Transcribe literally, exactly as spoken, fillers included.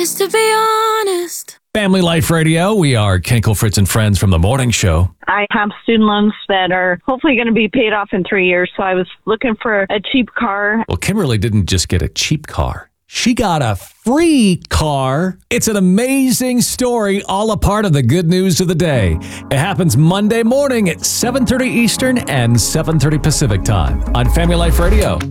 is to be honest. Family Life Radio. We are Kenkel, Fritz, and Friends from the morning show. I have student loans that are hopefully going to be paid off in three years, so I was looking for a cheap car. Well, Kimberly didn't just get a cheap car. She got a free car. It's an amazing story, all a part of the good news of the day. It happens Monday morning at seven thirty Eastern and seven thirty Pacific time on Family Life Radio.